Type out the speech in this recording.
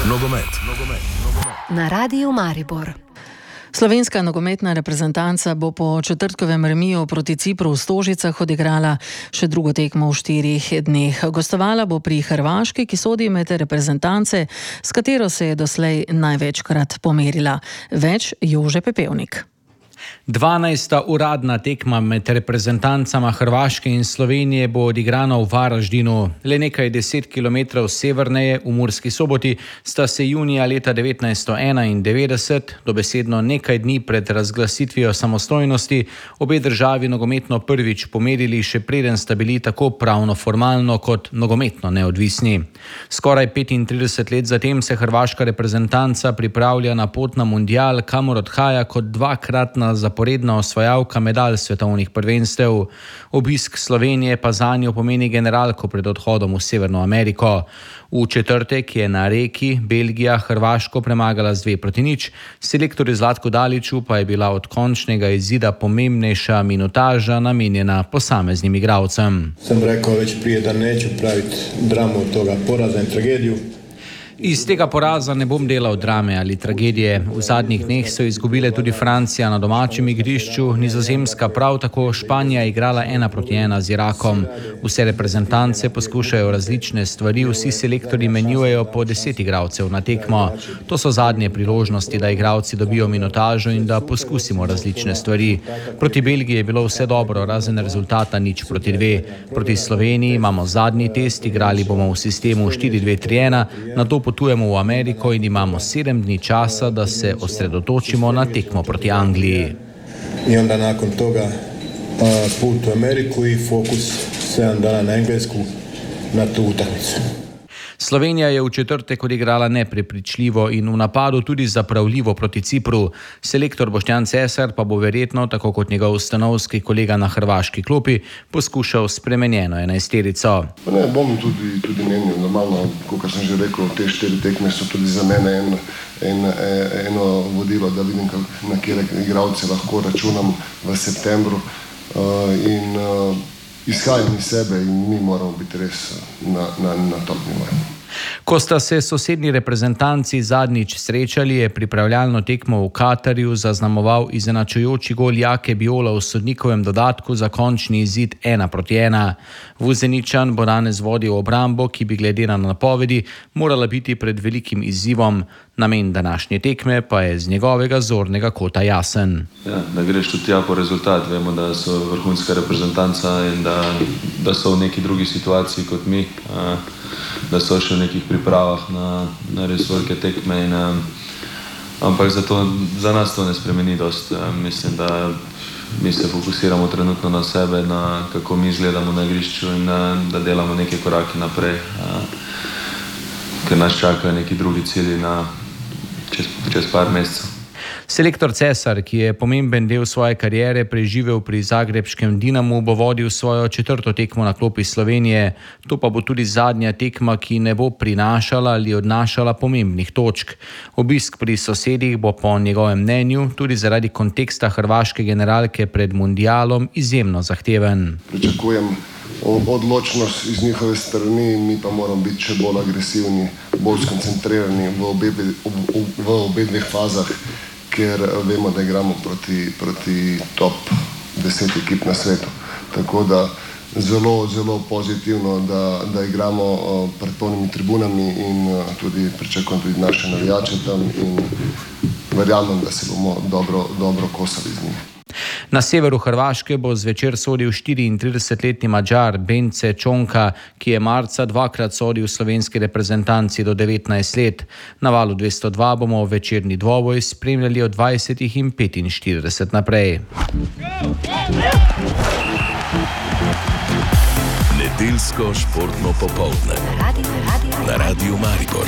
Na Radiu Maribor. Slovenska nogometna reprezentanca bo po četrtkovem remiju proti Cipru v Stožicah odigrala še drugo tekmo v 4 dneh. Gostovala bo pri Hrvaški, ki sodi med reprezentance, s katero se je doslej največkrat pomerila. Več Jože Pepevnik. 12. uradna tekma med reprezentancama Hrvaške in Slovenije bo odigrana v Varaždinu. Le nekaj 10 kilometrov severneje v Murski Soboti sta se junija leta 1991, dobesedno nekaj dni pred razglasitvijo samostojnosti, obe državi nogometno prvič pomerili, še preden sta bili tako pravno formalno kot nogometno neodvisni. Skoraj 35 let zatem se hrvaška reprezentanca pripravlja na pot na mundial, kamor odhaja kot dvakratna zaporedna osvajalka medalj svetovnih prvenstev. Obisk Slovenije pa zanjo pomeni generalko pred odhodom v Severno Ameriko. V četrtek je na Reki Belgija Hrvaško premagala z 2-0. Selektorju Zlatku Daliću pa je bila od končnega izida pomembnejša minutaža namenjena posameznim igralcem. Sem rekel već prije da neću praviti dramu od toga poraza in tragediju. Iz tega poraza ne bom delal drame ali tragedije. V zadnjih dneh so izgubile tudi Francija na domačem igrišču, Nizozemska prav tako, Španija igrala 1-1 z Irakom. Vse reprezentance poskušajo različne stvari, vsi selektorji menjujejo po 10 igralcev na tekmo. To so zadnje priložnosti, da igralci dobijo minutažo in da poskusimo različne stvari. Proti Belgiji je bilo vse dobro, razen rezultata 0-2. Proti Sloveniji imamo zadnji test, igrali bomo v sistemu 4-2-3-1, nato potujemo v Ameriko in imamo 7 dni časa, da se osredotočimo na tekmo proti Angliji. I onda nakon toga put u Ameriku i fokus 7 dana na Englesku na tu utakmicu. Slovenija je v četrtek odigrala neprepričljivo in v napadu tudi zapravljivo proti Cipru. Selektor Boštjan Cesar pa bo verjetno, tako kot njegov stanovski kolega na hrvaški klopi, poskušal spremenjeno enajsterico. Ne bom tudi menil, normalno, kot sem že rekel, te 4 tekme so tudi za mene eno vodilo, da vidim, na kere igralce lahko računam v septembru in izhajam iz sebe in mi moramo biti res na top nivoju. Ko sta se sosednji reprezentanci zadnjič srečali, je pripravljalno tekmo v Katarju zaznamoval izenačujoči gol Jake Biola v sodnikovem dodatku za končni izid 1-1. Vuzeničan bo danes vodil obrambo, ki bi glede na napovedi morala biti pred velikim izzivom. Namen današnje tekme pa je z njegovega zornega kota jasen. Ja, da greš tudi tja po rezultat. Vemo, da so vrhunska reprezentanca in da so v neki drugi situaciji kot mi, da so še v nekih pripravah na res velike tekme. Ampak za nas to ne spremeni dost. Mislim, da mi se fokusiramo trenutno na sebe, na kako mi izgledamo na igrišču in da delamo neke korake naprej, ker nas čakajo neki drugi cilji čez par mesecev. Selektor Cesar, ki je pomemben del svoje kariere preživel pri zagrebškem Dinamu, bo vodil svojo 4. tekmo na klopi Slovenije. To pa bo tudi zadnja tekma, ki ne bo prinašala ali odnašala pomembnih točk. Obisk pri sosedih bo po njegovem mnenju tudi zaradi konteksta hrvaške generalke pred mundialom izjemno zahteven. Pričakujem odločnost iz njihove strani, mi pa moramo biti še bolj agresivni, bolj skoncentrirani v obe dveh fazah, ker vemo, da igramo proti top 10 ekip na svetu. Tako da zelo, zelo pozitivno, da igramo pred polnimi tribunami in tudi pričakujem tudi naše navijače tam in verjamem, da se bomo dobro kosali z njimi. Na severu Hrvaške bo zvečer sodil 34-letni Mađar Bence Čonka, ki je marca 2-krat sodil slovenski reprezentanci do 19 let. Na Valu 202 bomo večerni dvoboj spremljali od 20:45 naprej. Nedeljsko športno popoldne na Radiu Maribor.